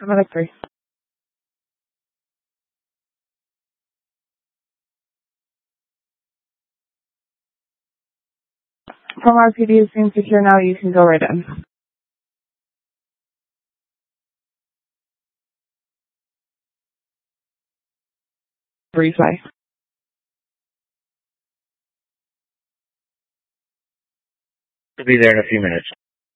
I'm at a 3. From RPD is being secure now, you can go right in. Breezeway. We'll be there in a few minutes.